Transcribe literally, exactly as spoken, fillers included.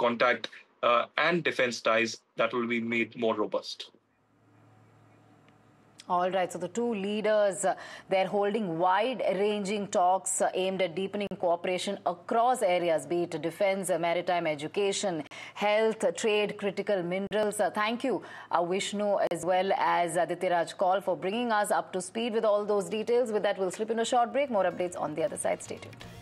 contact uh, and defense ties that will be made more robust. All right, so the two leaders, uh, they're holding wide-ranging talks uh, aimed at deepening cooperation across areas, be it defense, uh, maritime, education, health, trade, critical minerals. Uh, thank you, uh, Vishnu, as well as Aditya Kaul, for bringing us up to speed with all those details. With that, we'll slip in a short break. More updates on the other side. Stay tuned.